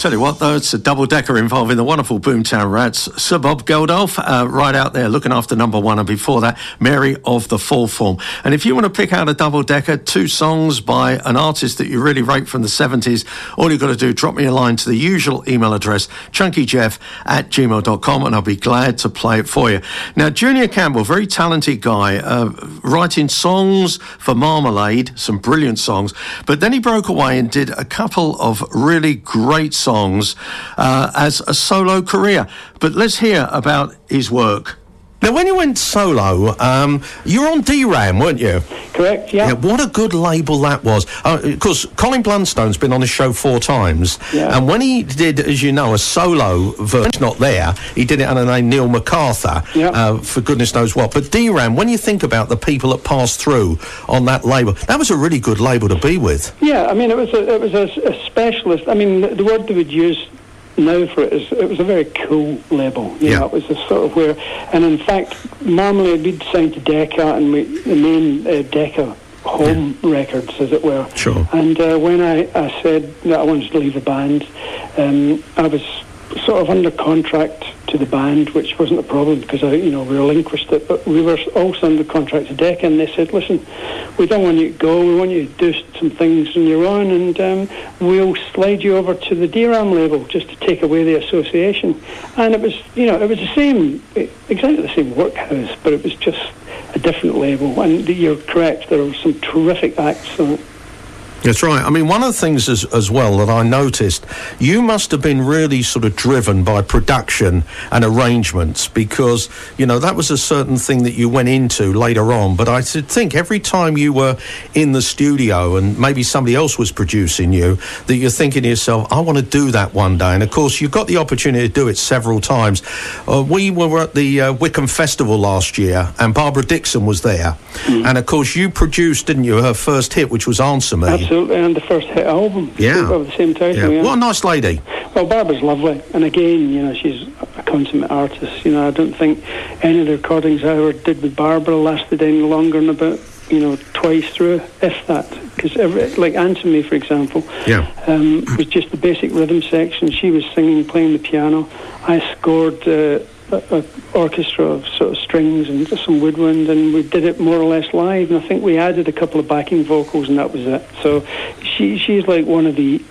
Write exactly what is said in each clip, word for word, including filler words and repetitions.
Tell you what, though, it's a double-decker involving the wonderful Boomtown Rats. Sir Bob Geldof, uh, right out there looking after number one, and before that, Mary of the Fourth Form. And if you want to pick out a double-decker, two songs by an artist that you really rate from the seventies, all you've got to do, drop me a line to the usual email address, chunkyjeff at gmail dot com, and I'll be glad to play it for you. Now, Junior Campbell, very talented guy, uh, writing songs for Marmalade, some brilliant songs, but then he broke away and did a couple of really great songs songs uh, as a solo career. But let's hear about his work. Now, when you went solo, um, you were on D RAM, weren't you? Correct, yeah. yeah. What a good label that was. Uh, of course, Colin Blunstone's been on his show four times, yeah. and when he did, as you know, a solo version, not there, he did it under the name Neil MacArthur, yeah. uh, for goodness knows what. But D RAM, when you think about the people that passed through on that label, that was a really good label to be with. Yeah, I mean, it was a, it was a, a specialist. I mean, the, the word they would use now for it is, it was a very cool label. You yeah. know, it was a sort of where, and in fact, Marmalade, we'd signed to Decca, and we, the main uh, Decca home yeah. records, as it were. Sure. And uh, when I, I said that I wanted to leave the band, um, I was sort of under contract to the band, which wasn't a problem because I, you know, relinquished it. But we were also under contract to Decca, and they said, "Listen, we don't want you to go. We want you to do some things on your own, and um, we'll slide you over to the D RAM label just to take away the association." And it was, you know, it was the same, exactly the same workhouse, but it was just a different label. And you're correct, there were some terrific acts on it. That's right. I mean, one of the things as, as well that I noticed, you must have been really sort of driven by production and arrangements because, you know, that was a certain thing that you went into later on. But I think every time you were in the studio and maybe somebody else was producing you, that you're thinking to yourself, I want to do that one day. And, of course, you got the opportunity to do it several times. Uh, we were at the uh, Wickham Festival last year and Barbara Dixon was there. Mm. And, of course, you produced, didn't you, her first hit, which was Answer Me. Absolutely. And the first hit album yeah. of the same title. Yeah. Yeah. What a nice lady. Well, Barbara's lovely, and again, you know, she's a consummate artist. You know, I don't think any of the recordings I ever did with Barbara lasted any longer than about, you know, twice through, if that. Because like Answer Me, for example, yeah, um, was just the basic rhythm section. She was singing, playing the piano. I scored Uh, an orchestra of sort of strings and some woodwind, and we did it more or less live, and I think we added a couple of backing vocals and that was it. So she she's like one of the,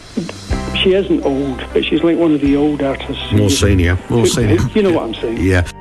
she isn't old, but she's like one of the old artists. More senior, more who, senior. You know what I'm saying? Yeah.